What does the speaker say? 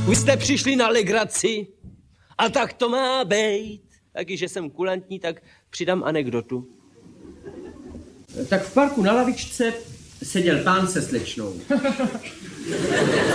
Už jste přišli na legraci a tak to má být. Taky, že jsem kulantní, tak přidám anekdotu. Tak v parku na lavičce seděl pán se slečnou.